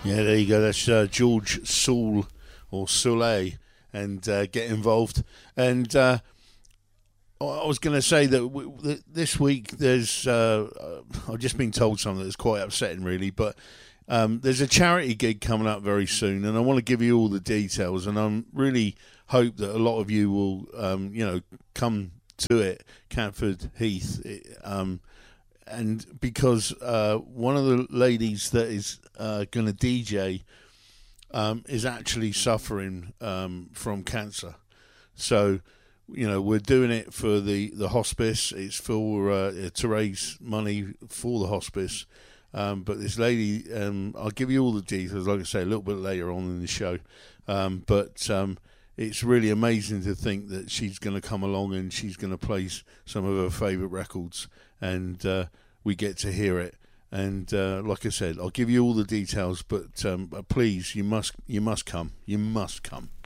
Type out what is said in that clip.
Yeah, there you go. That's George Soule or Soule, and Get Involved. And I was going to say that this week there's I've just been told something that's quite upsetting, really, but there's a charity gig coming up very soon, and I want to give you all the details, and I really hope that a lot of you will come to it, Catford Heath, and because one of the ladies that is going to DJ is actually suffering from cancer. So, we're doing it for the hospice. It's for to raise money for the hospice. But this lady, I'll give you all the details, like I say, a little bit later on in the show. But it's really amazing to think that she's going to come along and she's going to play some of her favourite records, and we get to hear it. And like I said, I'll give you all the details, but please, you must come. You must come.